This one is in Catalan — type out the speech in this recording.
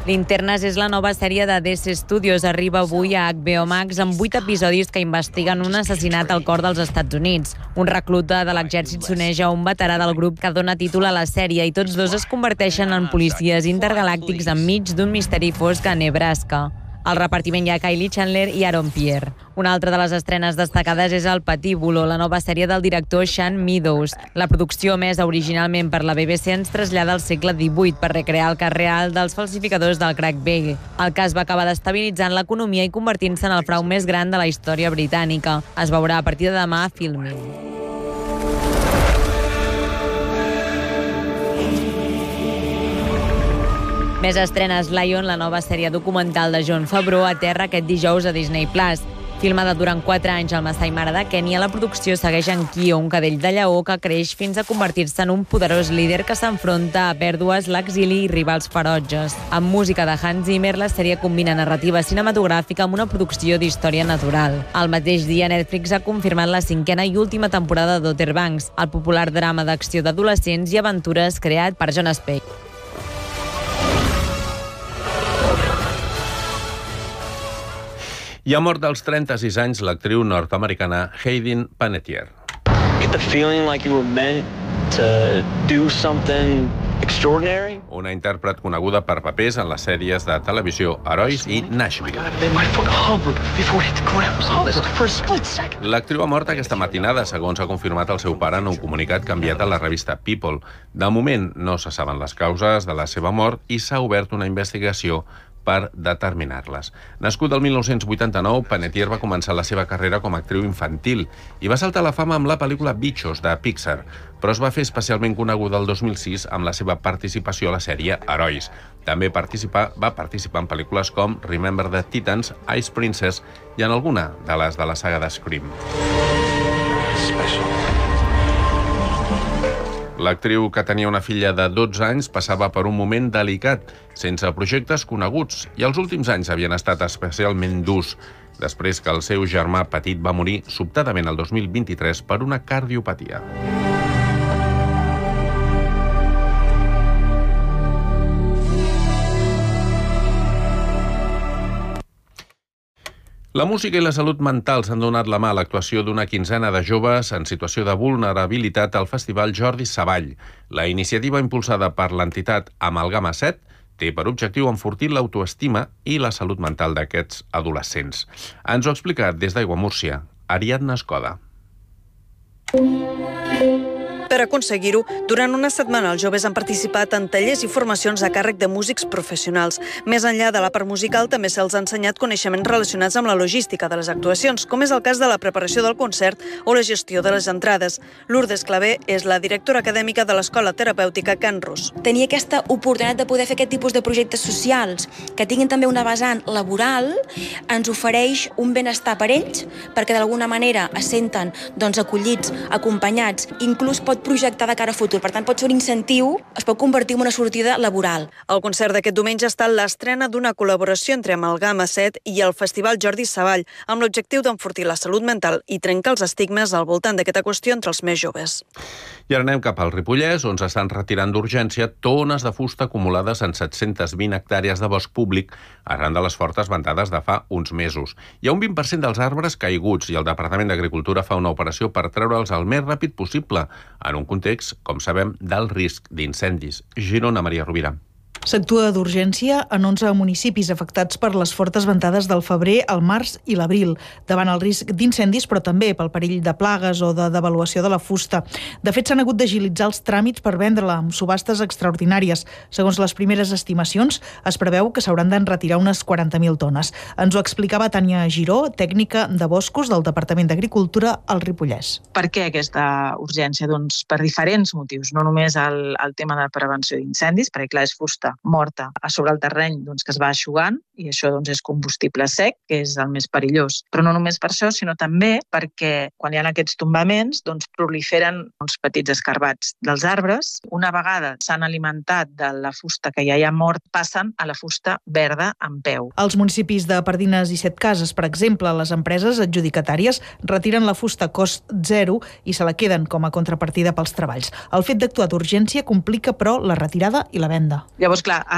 Linternes és la nova sèrie de DC Studios. Arriba avui a HBO Max amb 8 episodis que investiguen un assassinat al cor dels Estats Units. Un recluta de l'exèrcit s'uneix a un veterà del grup que dona títol a la sèrie i tots dos es converteixen en policies intergalàctics enmig d'un misteri fosc a Nebraska. Al repartiment hi ha Kylie Chandler i Aaron Pierre. Una altra de les estrenes destacades és El Patíbulo, la nova sèrie del director Sean Meadows. La producció, emesa originalment per la BBC, ens trasllada al segle XVIII per recrear el cas real dels falsificadors del crack Bailey. El cas va acabar destabilitzant l'economia i convertint-se en el frau més gran de la història britànica. Es veurà a partir de demà a Filmin. Més estrenes. Lion, la nova sèrie documental de Jon Favreau, aterra aquest dijous a Disney+. Filmada durant 4 anys al Masai Mara de Kènia, la producció segueix en Kio, un cadell de lleó que creix fins a convertir-se en un poderós líder que s'enfronta a pèrdues, l'exili i rivals ferotges. Amb música de Hans Zimmer, la sèrie combina narrativa cinematogràfica amb una producció d'història natural. El mateix dia, Netflix ha confirmat la 5a i última temporada d'Outer Banks, el popular drama d'acció d'adolescents i aventures creat per Jon Spaihts. I ha mort als 36 anys l'actriu nord-americana Hayden Panettiere. Una intèrpret coneguda per papers en les sèries de televisió Herois i Nashville. L'actriu ha mort aquesta matinada, segons ha confirmat el seu pare en un comunicat que ha enviat a la revista People. De moment no se saben les causes de la seva mort i s'ha obert una investigació per determinar-les. Nascut el 1989, Panettiere va començar la seva carrera com a actriu infantil i va saltar a la fama amb la pel·lícula Bichos, de Pixar, però es va fer especialment coneguda el 2006 amb la seva participació a la sèrie Herois. També va participar en pel·lícules com Remember the Titans, Ice Princess i en alguna de les de la saga de Scream. L'actriu, que tenia una filla de 12 anys, passava per un moment delicat, sense projectes coneguts, i els últims anys havien estat especialment durs, després que el seu germà petit va morir sobtadament el 2023 per una cardiopatia. La música i la salut mental s'han donat la mà a l'actuació d'una quinzena de joves en situació de vulnerabilitat al Festival Jordi Savall. La iniciativa impulsada per l'entitat Amalgama 7 té per objectiu enfortir l'autoestima i la salut mental d'aquests adolescents. Ens ho ha explicat des d'Aigua Múrcia, Ariadna Escoda. Per aconseguir-ho, durant una setmana els joves han participat en tallers i formacions a càrrec de músics professionals. Més enllà de la part musical, també se'ls ha ensenyat coneixements relacionats amb la logística de les actuacions, com és el cas de la preparació del concert o la gestió de les entrades. Lourdes Clavé és la directora acadèmica de l'Escola Terapèutica Can Rus. Tenir aquesta oportunitat de poder fer aquest tipus de projectes socials, que tinguin també una vessant laboral, ens ofereix un benestar per ells, perquè d'alguna manera es senten acollits, acompanyats, inclús pot projectar de cara a futur. Per tant, pot ser un incentiu, es pot convertir en una sortida laboral. El concert d'aquest diumenge ha estat l'estrena d'una col·laboració entre Amalgama 7 i el Festival Jordi Savall, amb l'objectiu d'enfortir la salut mental i trencar els estigmes al voltant d'aquesta qüestió entre els més joves. I ara anem cap al Ripollès, on s'estan retirant d'urgència tones de fusta acumulades en 720 hectàrees de bosc públic arran de les fortes ventades de fa uns mesos. Hi ha un 20% dels arbres caiguts i el Departament d'Agricultura fa una operació per treure'ls el més ràpid possible, en un context, com sabem, d'alt risc d'incendis. Girona, Maria Rovira. S'actua d'urgència en 11 municipis afectats per les fortes ventades del febrer, el març i l'abril, davant el risc d'incendis, però també pel perill de plagues o de devaluació de la fusta. De fet, s'han hagut d'agilitzar els tràmits per vendre-la amb subhastes extraordinàries. Segons les primeres estimacions, es preveu que s'hauran d'enretirar unes 40.000 tones. Ens ho explicava Tània Giró, tècnica de boscos del Departament d'Agricultura al Ripollès. Per què aquesta urgència? Doncs per diferents motius, no només el tema de prevenció d'incendis, perquè clar, és fusta morta a sobre el terreny que es va eixugant i això és combustible sec, que és el més perillós. Però no només per això, sinó també perquè quan hi ha aquests tombaments proliferen uns petits escarbats dels arbres. Una vegada s'han alimentat de la fusta que ja hi ha mort, passen a la fusta verda en peu. Als municipis de Pardines i Setcases, per exemple, les empreses adjudicatàries retiren la fusta a cost zero i se la queden com a contrapartida pels treballs. El fet d'actuar d'urgència complica, però, la retirada i la venda. Llavors, clar,